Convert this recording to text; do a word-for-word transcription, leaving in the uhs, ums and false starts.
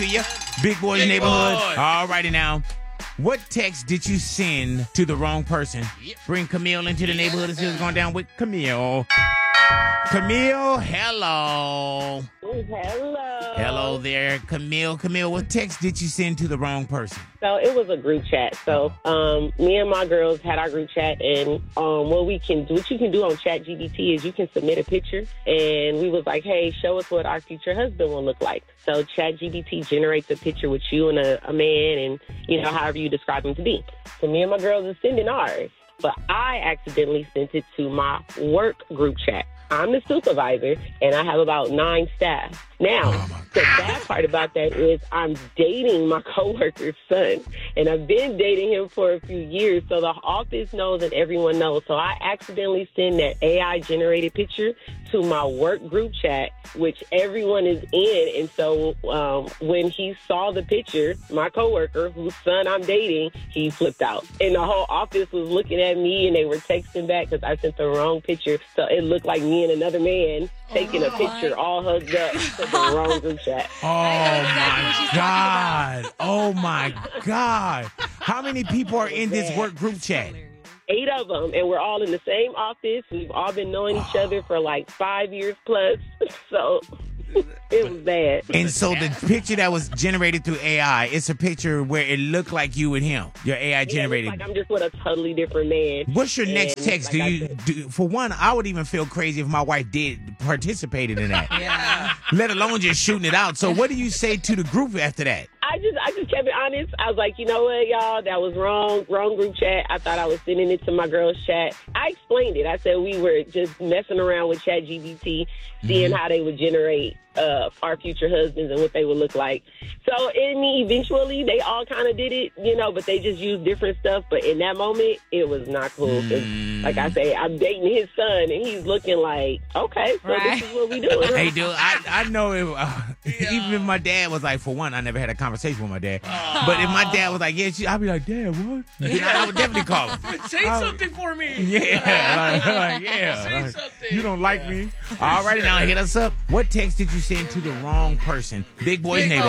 you. Big Boy's Big Neighborhood. Boy. All righty now. What text did you send to the wrong person? Bring Camille into the neighborhood and see what's going down with Camille. Camille, hello. Hello. Hello there, Camille. Camille, what text did you send to the wrong person? So it was a group chat. So um, me and my girls had our group chat, and um, what we can, what you can do on ChatGPT is you can submit a picture, and we was like, hey, show us what our future husband will look like. So ChatGPT generates a picture with you and a, a man, and you know however you describe him to be. So me and my girls are sending ours, but I accidentally sent it to my work group chat. I'm the supervisor, and I have about nine staff. Now, Oh the bad part about that is I'm dating my coworker's son, and I've been dating him for a few years, so the office knows and everyone knows. So I accidentally send that A I-generated picture to my work group chat, which everyone is in. And so um, when he saw the picture, my coworker, whose son I'm dating, he flipped out. And the whole office was looking at me, and they were texting back because I sent the wrong picture. So it looked like me and another man taking a picture all hugged up to the wrong group chat. Oh, my God. Oh, my God. How many people are in this work group chat? Eight of them, and we're all in the same office. We've all been knowing each other for like five years plus, so it was bad. And so the picture that was generated through A I, it's a picture where it looked like you and him. Your A I Yeah, it generated. looks like I'm just with a totally different man. What's your next And text? like Do I you said- do? For one, I would even feel crazy if my wife did participated in that. Yeah. Let alone just shooting it out. So what do you say to the group after that? I just, I just kept it honest. I was like, you know what, y'all, that was wrong, wrong group chat. I thought I was sending it to my girls' chat. I explained it. I said we were just messing around with ChatGPT, seeing how they would generate uh, our future husbands and what they would look like. So, I mean, eventually they all kind of did it, you know, but they just used different stuff. But in that moment, it was not cool. 'Cause, like I say, I'm dating his son, and he's looking like, okay, so Right. this is what we doing. Hey, dude, I, I know it, uh, even if my dad was like, for one, I never had a conversation with my dad. But if my dad was like, yeah, she, I'd be like, Dad, what? Then I, I would definitely call him. Say I- something for me. Yeah, like, like, yeah. Say like, something. you don't like me. All righty, now hit us up. What text did you send to the wrong person? Big Boy's Big Neighborhood.